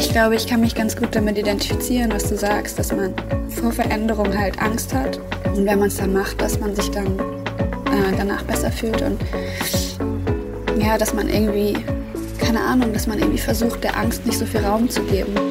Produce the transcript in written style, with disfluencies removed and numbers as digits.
ich glaube, ich kann mich ganz gut damit identifizieren, was du sagst, dass man vor Veränderung halt Angst hat. Und wenn man es dann macht, dass man sich dann danach besser fühlt. Und ja, dass man irgendwie, keine Ahnung, dass man irgendwie versucht, der Angst nicht so viel Raum zu geben.